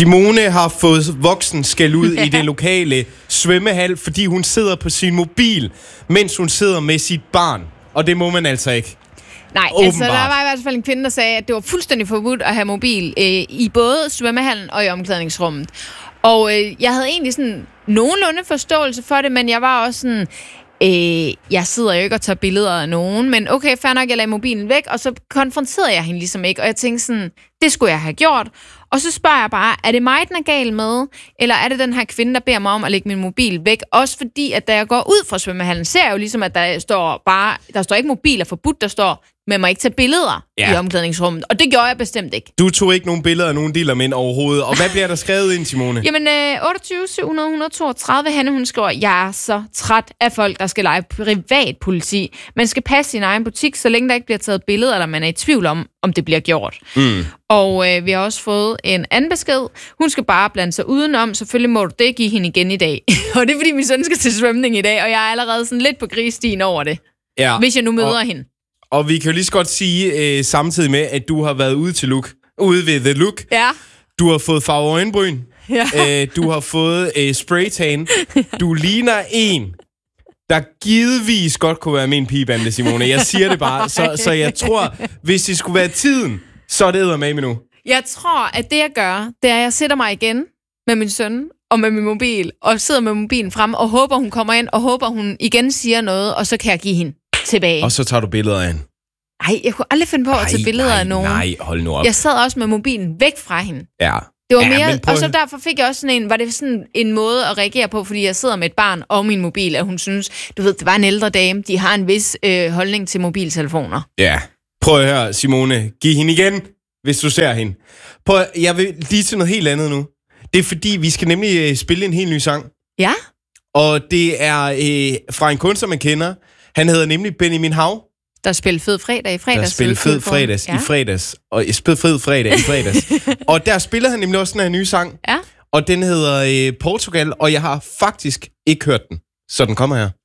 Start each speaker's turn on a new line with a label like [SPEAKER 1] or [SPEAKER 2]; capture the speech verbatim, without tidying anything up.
[SPEAKER 1] Simone har fået voksen skæld ud i det lokale svømmehal, fordi hun sidder på sin mobil, mens hun sidder med sit barn. Og det må man altså ikke.
[SPEAKER 2] Nej,
[SPEAKER 1] Åbenbart.
[SPEAKER 2] altså der var i hvert fald en kvinde, der sagde, at det var fuldstændig forbudt at have mobil øh, i både svømmehallen og i omklædningsrummet. Og øh, jeg havde egentlig sådan nogenlunde forståelse for det, men jeg var også sådan... Øh, jeg sidder jo ikke og tager billeder af nogen, men okay, fair nok, jeg lagde mobilen væk, og så konfronterede jeg hende ligesom ikke, og jeg tænkte sådan, det skulle jeg have gjort. Og så spørger jeg bare, er det mig, den er gal med, eller er det den her kvinde, der beder mig om at lægge min mobil væk? Også fordi, at da jeg går ud fra svømmehallen, ser jeg jo ligesom, at der står bare, der står ikke mobil er forbudt, der står, man må ikke tage billeder ja. i omklædningsrummet, og det gjorde jeg bestemt ikke.
[SPEAKER 1] Du tog ikke nogen billeder af nogen dealer mænd overhovedet, og hvad bliver der skrevet ind, Simone?
[SPEAKER 2] Jamen, øh, otteogtyve syv hundrede et hundrede og toogtredive, Hanne, hun skriver, jeg er så træt af folk, der skal lege privatpoliti. Man skal passe sin egen butik, så længe der ikke bliver taget billeder, eller man er i tvivl om, om det bliver gjort. Mm. Og øh, vi har også fået en anden besked. Hun skal bare blande sig udenom. Selvfølgelig må du det give hende igen i dag. Og det er, fordi min søn skal til svømning i dag, og jeg er allerede sådan lidt på grisstien over det. Ja. Hvis jeg nu møder og, hende.
[SPEAKER 1] Og vi kan jo lige så godt sige, øh, samtidig med, at du har været ude til Look, ude ved The Look.
[SPEAKER 2] Ja.
[SPEAKER 1] Du har fået farve øjenbryn.
[SPEAKER 2] Ja.
[SPEAKER 1] Øh, du har fået øh, spraytan. Du ligner en, der givetvis godt kunne være min pigebande, Simone. Jeg siger det bare. Så, så jeg tror, hvis det skulle være tiden, så er det eddermame nu.
[SPEAKER 2] Jeg tror, at det jeg gør, det er, at jeg sætter mig igen med min søn og med min mobil, og sidder med mobilen frem, og håber, hun kommer ind, og håber, hun igen siger noget, og så kan jeg give hende tilbage.
[SPEAKER 1] Og så tager du billeder af hende?
[SPEAKER 2] Nej, jeg kunne aldrig finde på at tage billeder
[SPEAKER 1] nej,
[SPEAKER 2] af nogen.
[SPEAKER 1] Nej, hold nu op.
[SPEAKER 2] Jeg sad også med mobilen væk fra hende.
[SPEAKER 1] Ja.
[SPEAKER 2] Det var
[SPEAKER 1] ja,
[SPEAKER 2] mere,
[SPEAKER 1] og
[SPEAKER 2] så derfor fik jeg også sådan en, var det sådan en måde at reagere på, fordi jeg sidder med et barn og min mobil, at hun synes, du ved, det var en ældre dame, de har en vis øh, holdning til mobiltelefoner.
[SPEAKER 1] Ja. Prøv at høre, Simone. Giv hende igen, hvis du ser hende. Prøv, jeg vil lige til noget helt andet nu. Det er fordi, vi skal nemlig øh, spille en helt ny sang.
[SPEAKER 2] Ja.
[SPEAKER 1] Og det er øh, fra en kunstner, man kender. Han hedder nemlig Benjamin Hav.
[SPEAKER 2] Der spillede Fed Fredag i fredags.
[SPEAKER 1] Der spillede Fed Fredags ja. i fredags. Og spillede Fed Fredag i fredags. Og der spiller han nemlig også den her nye sang.
[SPEAKER 2] Ja.
[SPEAKER 1] Og den hedder øh, Portugal, og jeg har faktisk ikke hørt den. Så den kommer her.